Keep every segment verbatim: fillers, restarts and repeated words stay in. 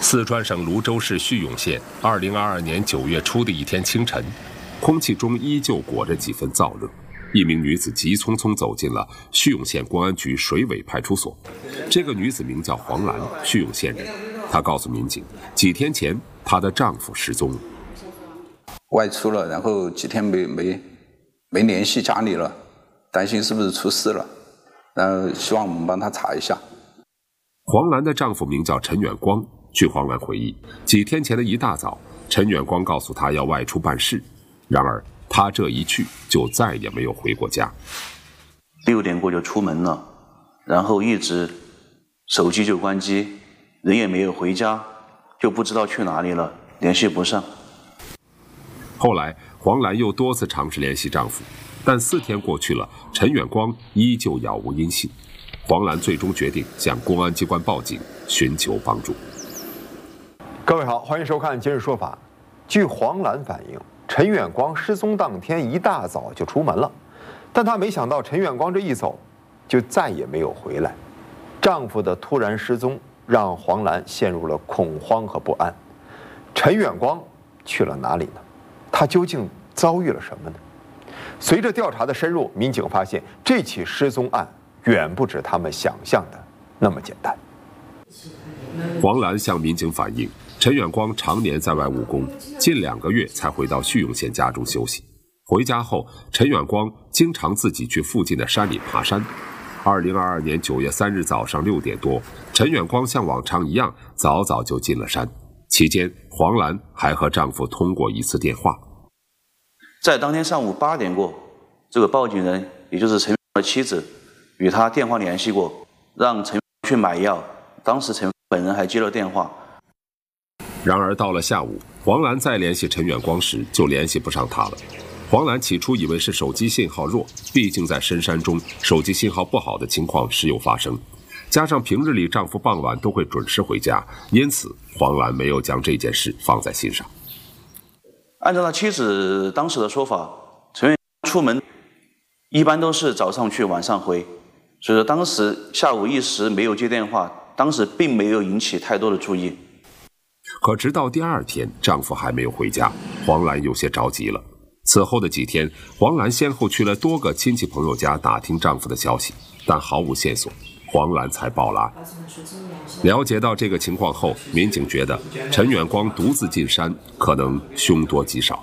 四川省泸州市叙永县，二零二二年九月初的一天清晨，空气中依旧裹着几分燥热。一名女子急匆匆走进了叙永县公安局水尾派出所。这个女子名叫黄兰，叙永县人。她告诉民警，几天前她的丈夫失踪了， 外出了，然后几天没没没联系家里了，担心是不是出事了，然后希望我们帮她查一下。 黄兰的丈夫名叫陈远光。据黄兰回忆，几天前的一大早，陈远光告诉她要外出办事，然而他这一去就再也没有回过家。 六点过就出门了，然后一直手机就关机，人也没有回家，就不知道去哪里了，联系不上。 后来黄兰又多次尝试联系丈夫，但四天过去了，陈远光依旧杳无音信。黄兰最终决定向公安机关报警，寻求帮助。 各位好，欢迎收看《今日说法》。据黄兰反映，陈远光失踪当天一大早就出门了，但她没想到陈远光这一走，就再也没有回来。丈夫的突然失踪让黄兰陷入了恐慌和不安。陈远光去了哪里呢？他究竟遭遇了什么呢？随着调查的深入，民警发现这起失踪案远不止他们想象的那么简单。 黄兰向民警反映，陈远光常年在外务工，近两个月才回到叙永县家中休息。回家后，陈远光经常自己去附近的山里爬山。二零二二年九月三日早上六点多，陈远光像往常一样早早就进了山。期间，黄兰还和丈夫通过一次电话。 在当天上午八点过，这个报警人也就是陈远光的妻子与他电话联系过，让陈远光去买药。当时陈远光本人还接了电话。 然而到了下午，黄兰再联系陈远光时就联系不上他了。黄兰起初以为是手机信号弱，毕竟在深山中手机信号不好的情况时有发生，加上平日里丈夫傍晚都会准时回家，因此黄兰没有将这件事放在心上。 按照他妻子当时的说法，陈远光出门一般都是早上去晚上回，所以说当时下午一时没有接电话，当时并没有引起太多的注意。 可直到第二天，丈夫还没有回家，黄兰有些着急了。此后的几天，黄兰先后去了多个亲戚朋友家打听丈夫的消息，但毫无线索，黄兰才报了案。了解到这个情况后，民警觉得陈远光独自进山可能凶多吉少。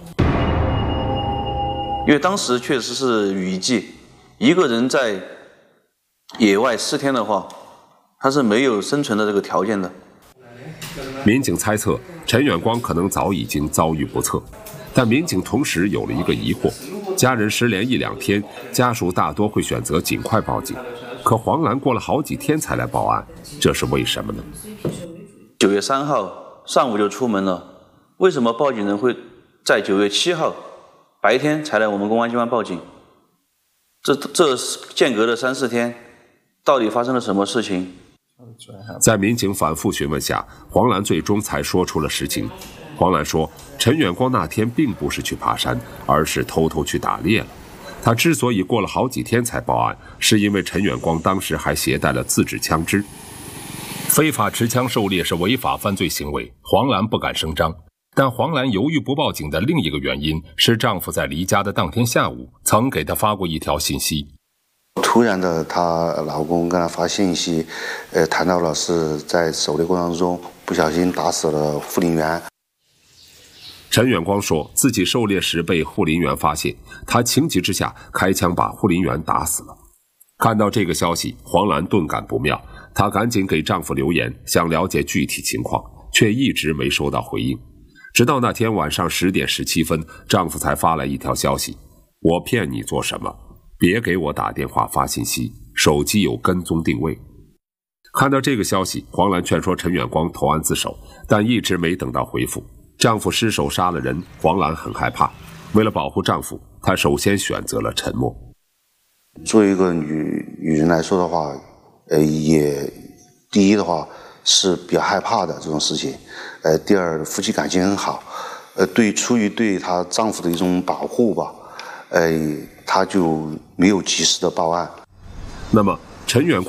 因为当时确实是雨季，一个人在野外四天的话，他是没有生存的这个条件的。 民警猜测陈远光可能早已经遭遇不测，但民警同时有了一个疑惑：家人失联一两天，家属大多会选择尽快报警，可黄兰过了好几天才来报案，这是为什么呢？ 九月三号上午就出门了，为什么报警人会在九月七号白天才来我们公安机关报警？这这间隔了三四天，到底发生了什么事情？ 在民警反复询问下，黄兰最终才说出了实情。黄兰说，陈远光那天并不是去爬山，而是偷偷去打猎了。他之所以过了好几天才报案，是因为陈远光当时还携带了自制枪支。非法持枪狩猎是违法犯罪行为，黄兰不敢声张。但黄兰犹豫不报警的另一个原因是，丈夫在离家的当天下午曾给她发过一条信息。 突然的，她老公跟她发信息，呃，谈到了是在狩猎过程中不小心打死了护林员。 陈远光说自己狩猎时被护林员发现，他情急之下开枪把护林员打死了。看到这个消息，黄兰顿感不妙，她赶紧给丈夫留言，想了解具体情况，却一直没收到回应。直到那天晚上十点十七分，丈夫才发来一条消息：我骗你做什么？别给我打电话发信息，手机有跟踪定位。看到这个消息，黄兰劝说陈远光投案自首，但一直没等到回复。丈夫失手杀了人，黄兰很害怕，为了保护丈夫，她首先选择了沉默。 作为一个女女人来说的话，呃，也第一的话是比较害怕的这种事情，呃，第二夫妻感情很好，呃，对出于对她丈夫的一种保护吧，呃，她就没有及时的报案。 那么陈远